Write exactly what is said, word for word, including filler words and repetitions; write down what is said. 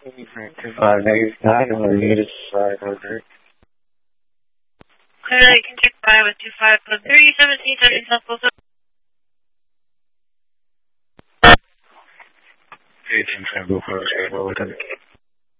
two five negative nine, or need is five hundred. Clear, you can check by with two five code three, seventeen, seventeen, seventeen. eighteen, Tango, four, eight,